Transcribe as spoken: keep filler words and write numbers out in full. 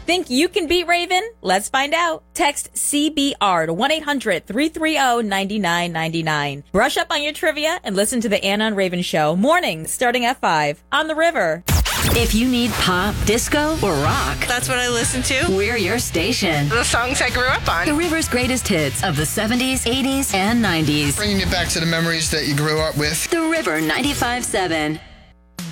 Think you can beat Raven? Let's find out. Text C B R to one eight hundred three three zero nine nine nine nine. Brush up on your trivia and listen to the Anna and Raven Show mornings starting at five on the River. If you need pop, disco, or rock, that's what I listen to. We're your station. The songs I grew up on. The River's greatest hits of the seventies, eighties, and nineties. Bringing you back to the memories that you grew up with. The River ninety-five seven.